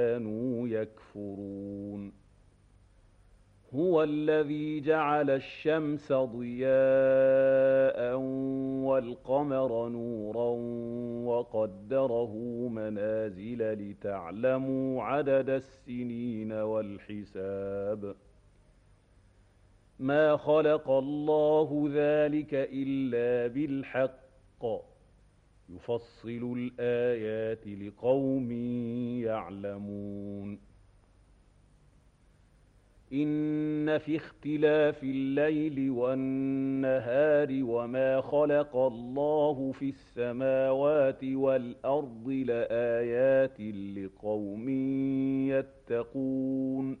كانوا يكفرون هو الذي جعل الشمس ضياء والقمر نورا وقدره منازل لتعلموا عدد السنين والحساب ما خلق الله ذلك إلا بالحق يفصل الآيات لقوم يعلمون إن في اختلاف الليل والنهار وما خلق الله في السماوات والأرض لآيات لقوم يتقون